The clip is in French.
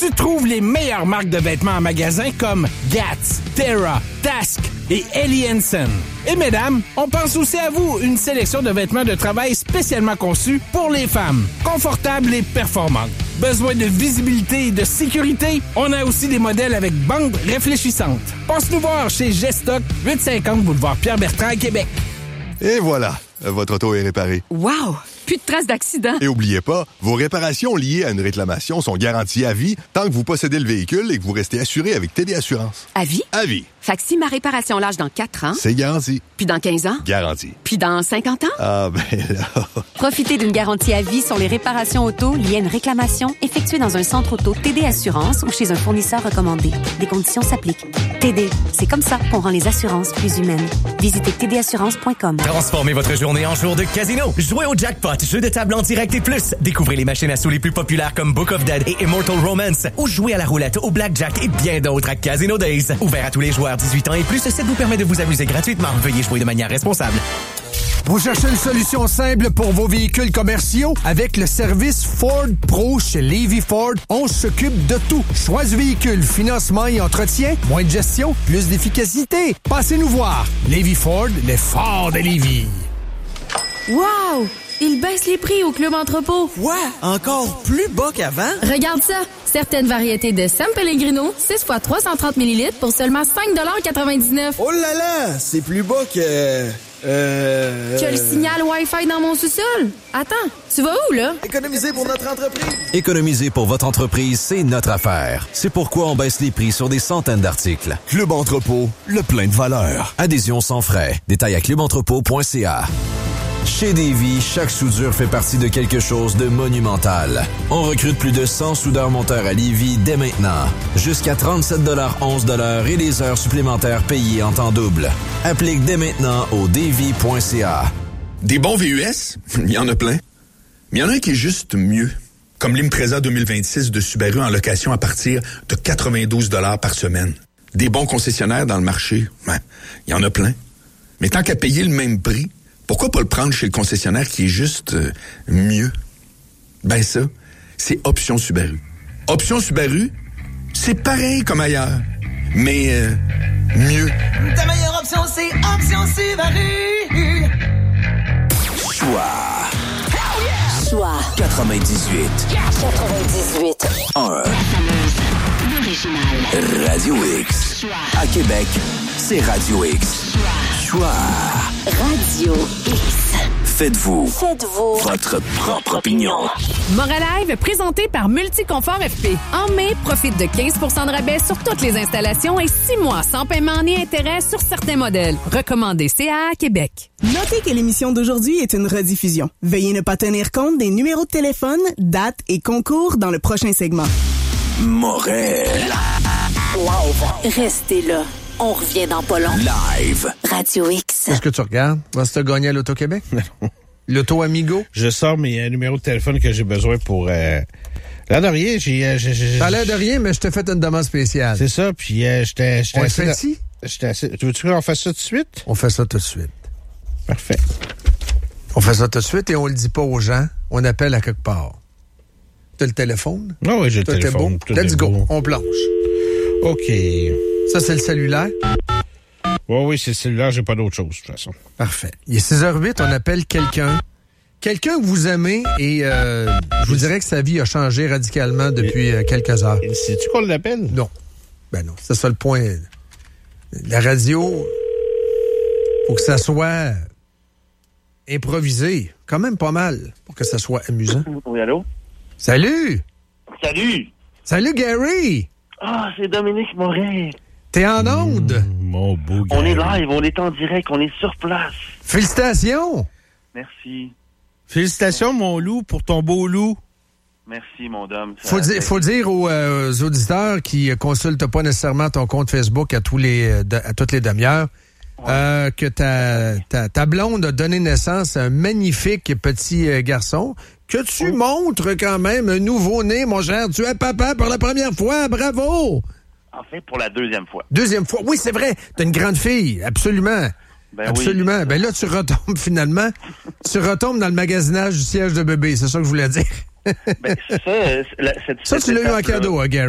Tu trouves les meilleures marques de vêtements en magasin comme Gats, Terra, Task et Ellie Hansen. Et mesdames, on pense aussi à vous, une sélection de vêtements de travail spécialement conçus pour les femmes, confortables et performantes. Besoin de visibilité et de sécurité? On a aussi des modèles avec bandes réfléchissantes. Passe nous voir chez Gestock, 850 boulevard Pierre-Bertrand à Québec. Et voilà, votre auto est réparée. Wow! Plus de traces d'accident. Et oubliez pas, vos réparations liées à une réclamation sont garanties à vie tant que vous possédez le véhicule et que vous restez assuré avec TD Assurance. À vie? À vie. Fait que si ma réparation lâche dans 4 ans... C'est garanti. Puis dans 15 ans? Garanti. Puis dans 50 ans? Ah ben là... Profitez d'une garantie à vie sur les réparations auto liées à une réclamation effectuée dans un centre auto TD Assurance ou chez un fournisseur recommandé. Des conditions s'appliquent. TD, c'est comme ça qu'on rend les assurances plus humaines. Visitez tdassurance.com. Transformez votre journée en jour de casino. Jouez au jackpot, jeu de table en direct et plus. Découvrez les machines à sous les plus populaires comme Book of Dead et Immortal Romance. Ou jouez à la roulette, au blackjack et bien d'autres à Casino Days. Ouvert à tous les joueurs 18 ans et plus, ce site vous permet de vous amuser gratuitement. Veuillez jouer de manière responsable. Vous cherchez une solution simple pour vos véhicules commerciaux? Avec le service Ford Pro chez Levy Ford, on s'occupe de tout. Choix du véhicule, financement et entretien, moins de gestion, plus d'efficacité. Passez nous voir. Levy Ford, les Ford de Lévis. Wow! Ils baissent les prix au Club Entrepôt. Quoi? Encore plus bas qu'avant? Regarde ça! Certaines variétés de San Pellegrino, 6 x 330 ml pour seulement 5,99 $. Oh là là! C'est plus bas que... Que le signal Wi-Fi dans mon sous-sol. Attends, tu vas où, là? Économiser pour notre entreprise. Économiser pour votre entreprise, c'est notre affaire. C'est pourquoi on baisse les prix sur des centaines d'articles. Club Entrepôt, le plein de valeur. Adhésion sans frais. Détails à clubentrepôt.ca. Chez Davy, chaque soudure fait partie de quelque chose de monumental. On recrute plus de 100 soudeurs-monteurs à Lévis dès maintenant. Jusqu'à 37,11 $ et les heures supplémentaires payées en temps double. Applique dès maintenant au davy.ca. Des bons VUS, il y en a plein. Mais il y en a un qui est juste mieux. Comme l'Impreza 2026 de Subaru en location à partir de 92 $ par semaine. Des bons concessionnaires dans le marché, il y en a plein. Mais tant qu'à payer le même prix, pourquoi pas le prendre chez le concessionnaire qui est juste mieux? Ben ça, c'est Option Subaru. Option Subaru, c'est pareil comme ailleurs, mais mieux. Ta meilleure option, c'est Option Subaru. Choix. Choix 98. 1. Original. Radio X. À Québec, c'est Radio X. Choix. Radio X. Faites-vous votre propre opinion. Moralive, présenté par Multiconfort FP. En mai, profite de 15 % de rabais sur toutes les installations et 6 mois sans paiement ni intérêt sur certains modèles. Recommandé CA Québec. Notez que l'émission d'aujourd'hui est une rediffusion. Veuillez ne pas tenir compte des numéros de téléphone, dates et concours dans le prochain segment. Morel. Live. Restez là. On revient dans pas long. Live. Radio X. Qu'est-ce que tu regardes? Vas-tu te gagner à l'Auto-Québec? L'Auto Amigo? Je sors mes numéros de téléphone que j'ai besoin pour... L'air de rien, T'as l'air de rien, mais je t'ai fait une demande spéciale. C'est ça, puis j'étais... On le fait ici? Tu veux-tu qu'on fasse ça tout de suite? On fait ça tout de suite. Parfait. On fait ça tout de suite et on le dit pas aux gens. On appelle à quelque part. T'as le téléphone? Ah oui, j'ai le téléphone. Let's go. On plonge. OK. Ça, c'est le cellulaire? Oui, c'est le cellulaire. J'ai pas d'autre chose, de toute façon. Parfait. Il est 6h08. On appelle quelqu'un. Quelqu'un que vous aimez et je vous dirais que sa vie a changé radicalement depuis quelques heures. Sais-tu qu'on l'appelle? Non. Ben non. C'est ça le point. La radio, faut que ça soit improvisé. Quand même pas mal pour que ça soit amusant. Oui, allô? Salut! Salut! Salut, Gary! Ah, c'est Dominique Morin. T'es en onde? Mon beau Gary. On est live, on est en direct, on est sur place. Félicitations! Merci. Félicitations, mon loup, pour ton beau loup. Merci, mon dame. Faut dire aux auditeurs qui consultent pas nécessairement ton compte Facebook à toutes les demi-heures que ta blonde a donné naissance à un magnifique petit garçon que tu montres quand même un nouveau-né, mon cher. Tu es papa pour la première fois. Bravo! En fait, pour la deuxième fois. Deuxième fois. Oui, c'est vrai. T'as une grande fille. Absolument. Ben absolument. Oui. Ben là, tu retombes finalement. Tu retombes dans le magasinage du siège de bébé. C'est ça que je voulais dire. Ben, c'est ça. Ça, tu l'as eu en cadeau, hein, Gary?